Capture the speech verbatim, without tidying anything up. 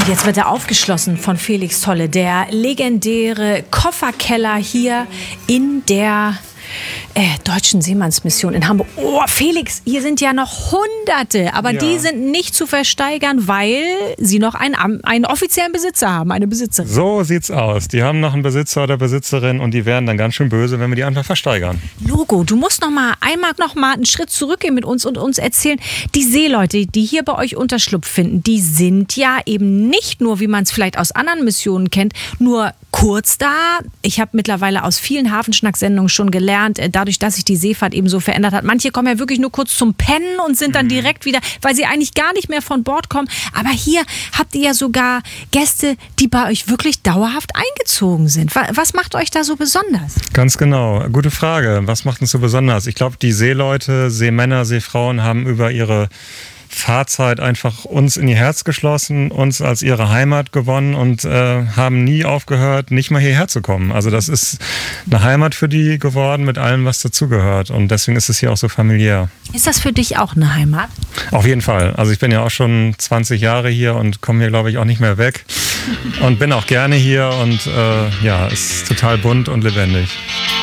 Jetzt wird er aufgeschlossen von Felix Tolle, der legendäre Kofferkeller hier in der äh, Deutschen Seemannsmission in Hamburg. Oh, Felix, hier sind ja noch Hunderte, aber ja. Die sind nicht zu versteigern, weil sie noch einen, einen offiziellen Besitzer haben, eine Besitzerin. So sieht's aus. Die haben noch einen Besitzer oder Besitzerin und die werden dann ganz schön böse, wenn wir die einfach versteigern. Logo, du musst noch mal einmal noch mal einen Schritt zurückgehen mit uns und uns erzählen, die Seeleute, die hier bei euch Unterschlupf finden, die sind ja eben nicht nur, wie man es vielleicht aus anderen Missionen kennt, nur kurz da. Ich habe mittlerweile aus vielen Hafenschnack-Sendungen schon gelernt, dadurch, dass sich die Seefahrt eben so verändert hat. Manche kommen ja wirklich nur kurz zum Pennen und sind dann direkt wieder, weil sie eigentlich gar nicht mehr von Bord kommen. Aber hier habt ihr ja sogar Gäste, die bei euch wirklich dauerhaft eingezogen sind. Was macht euch da so besonders? Ganz genau. Gute Frage. Was macht uns so besonders? Ich glaube, die Seeleute, Seemänner, Seefrauen haben über ihre Fahrzeit einfach uns in ihr Herz geschlossen, uns als ihre Heimat gewonnen und äh, haben nie aufgehört, nicht mal hierher zu kommen. Also das ist eine Heimat für die geworden mit allem, was dazugehört. Und deswegen ist es hier auch so familiär. Ist das für dich auch eine Heimat? Auf jeden Fall. Also ich bin ja auch schon zwanzig Jahre hier und komme hier, glaube ich, auch nicht mehr weg. Und bin auch gerne hier und äh, ja, ist total bunt und lebendig.